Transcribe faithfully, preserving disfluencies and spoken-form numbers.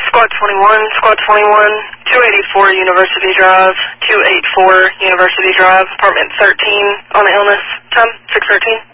Squad twenty-one, Squad twenty-one, two eighty-four University Drive, two eighty-four University Drive, apartment thirteen on illness. Time, six thirteen.